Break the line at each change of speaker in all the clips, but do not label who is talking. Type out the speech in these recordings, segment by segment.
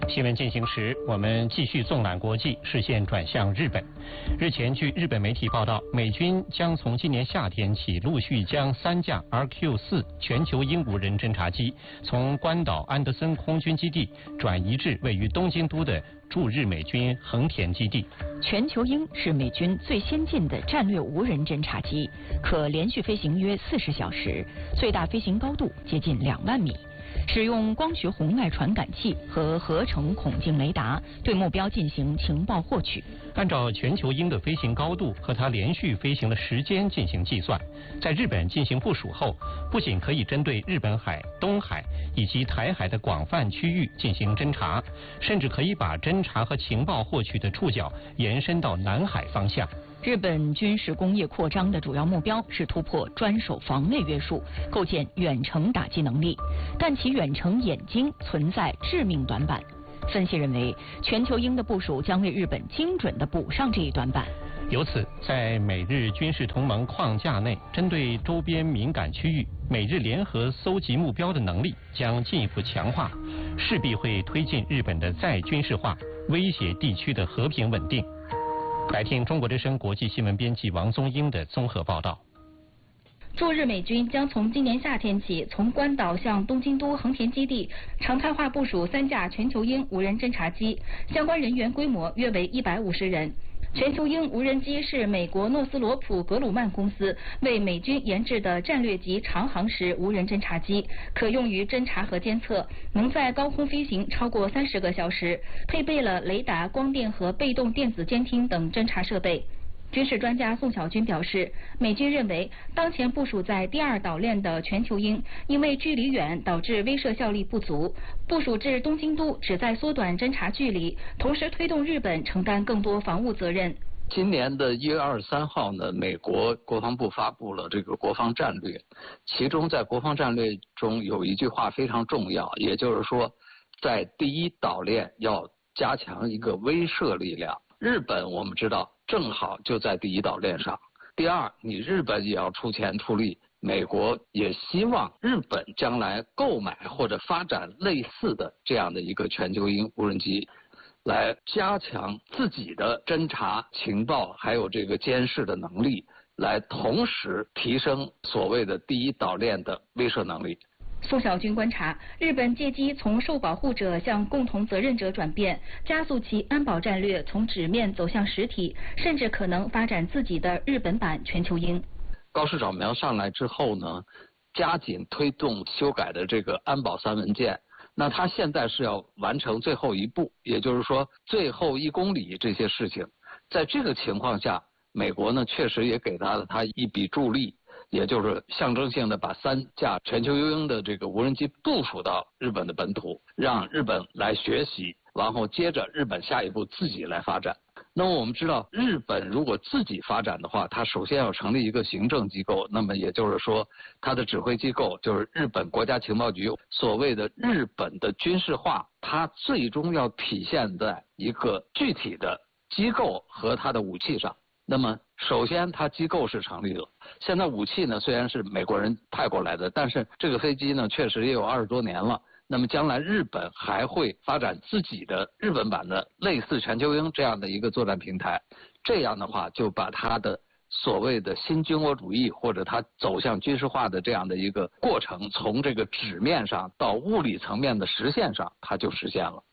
新闻进行时，我们继续纵览国际，视线转向日本。日前，据日本媒体报道，美军将从今年夏天起陆续将3架 RQ-4全球鹰无人侦察机从关岛安德森空军基地转移至位于东京都的驻日美军横田基地。
全球鹰是美军最先进的战略无人侦察机，可连续飞行约40小时，最大飞行高度接近2万米。使用光学红外传感器和合成孔径雷达对目标进行情报获取。
按照全球鹰的飞行高度和它连续飞行的时间进行计算，在日本进行部署后，不仅可以针对日本海、东海以及台海的广泛区域进行侦察，甚至可以把侦察和情报获取的触角延伸到南海方向。
日本军事工业扩张的主要目标是突破专守防卫约束，构建远程打击能力，但其远程眼睛存在致命短板。分析认为，全球鹰的部署将为日本精准地补上这一短板。
由此，在美日军事同盟框架内，针对周边敏感区域，美日联合搜集目标的能力将进一步强化，势必会推进日本的再军事化，威胁地区的和平稳定。来听中国之声国际新闻编辑王宗英的综合报道。
驻日美军将从今年夏天起，从关岛向东京都横田基地常态化部署3架全球鹰无人侦察机，相关人员规模约为150人。全球鹰无人机是美国诺斯罗普格鲁曼公司为美军研制的战略级长航时无人侦察机，可用于侦察和监测，能在高空飞行超过30个小时，配备了雷达、光电和被动电子监听等侦察设备。军事专家宋小军表示，美军认为当前部署在第2岛链的全球鹰因为距离远导致威慑效力不足，部署至东京都旨在缩短侦察距离，同时推动日本承担更多防务责任。
今年的1月23号呢，美国国防部发布了这个国防战略，其中在国防战略中有一句话非常重要，也就是说，在第1岛链要加强一个威慑力量。日本我们知道正好就在第1岛链上。第二，你日本也要出钱出力，美国也希望日本将来购买或者发展类似的这样的一个全球鹰无人机，来加强自己的侦察情报还有这个监视的能力，来同时提升所谓的第1岛链的威慑能力。
宋小军观察，日本借机从受保护者向共同责任者转变，加速其安保战略从纸面走向实体，甚至可能发展自己的日本版全球鹰。
高市早苗上来之后呢，加紧推动修改的这个安保3文件，那他现在是要完成最后一步，也就是说最后1公里这些事情。在这个情况下，美国呢确实也给他一笔助力，也就是象征性的把3架全球鹰的这个无人机部署到日本的本土，让日本来学习，然后接着日本下一步自己来发展。那么我们知道，日本如果自己发展的话，它首先要成立一个行政机构，那么也就是说，它的指挥机构就是日本国家情报局。所谓的日本的军事化，它最终要体现在一个具体的机构和它的武器上。那么首先它机构是成立了，现在武器呢虽然是美国人派过来的，但是这个飞机呢确实也有20多年了。那么将来日本还会发展自己的日本版的类似全球鹰这样的一个作战平台，这样的话就把它的所谓的新军国主义或者它走向军事化的这样的一个过程，从这个纸面上到物理层面的实现上，它就实现了。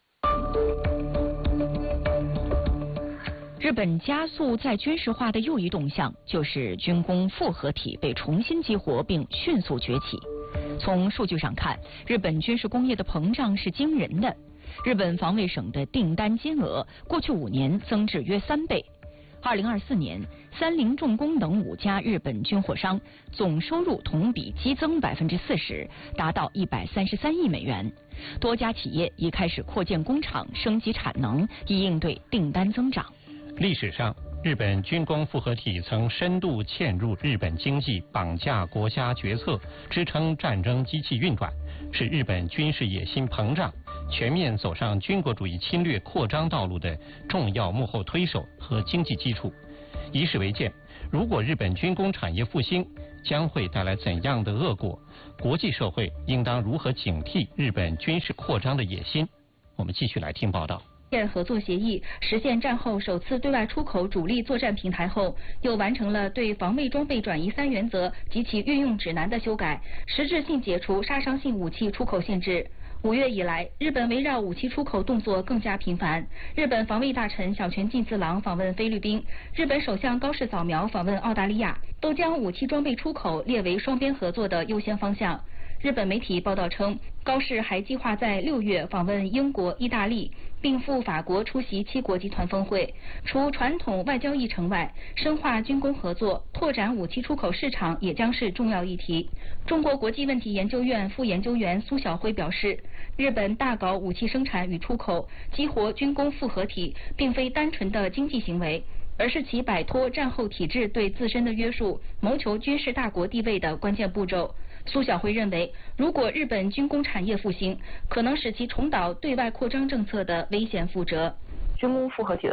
日本加速再军事化的又一动向，就是军工复合体被重新激活并迅速崛起。从数据上看，日本军事工业的膨胀是惊人的。日本防卫省的订单金额过去5年增至约3倍。2024年，三菱重工等5家日本军火商总收入同比激增40%，达到133亿美元。多家企业已开始扩建工厂，升级产能，以应对订单增长。
历史上，日本军工复合体曾深度嵌入日本经济，绑架国家决策，支撑战争机器运转，是日本军事野心膨胀、全面走上军国主义侵略扩张道路的重要幕后推手和经济基础。以史为鉴，如果日本军工产业复兴，将会带来怎样的恶果？国际社会应当如何警惕日本军事扩张的野心？ 我们继续来听报道。
合作协议实现战后首次对外出口主力作战平台后，又完成了对防卫装备转移3原则及其运用指南的修改，实质性解除杀伤性武器出口限制。5月以来，日本围绕武器出口动作更加频繁。日本防卫大臣小泉进次郎访问菲律宾，日本首相高市早苗访问澳大利亚，都将武器装备出口列为双边合作的优先方向。日本媒体报道称，高市还计划在6月访问英国、意大利，并赴法国出席7国集团峰会。除传统外交议程外，深化军工合作、拓展武器出口市场也将是重要议题。中国国际问题研究院副研究员苏晓辉表示，日本大搞武器生产与出口，激活军工复合体，并非单纯的经济行为，而是其摆脱战后体制对自身的约束，谋求军事大国地位的关键步骤。苏晓辉认为，如果日本军工产业复兴，可能使其重蹈对外扩张政策的危险覆辙。
军工复合体的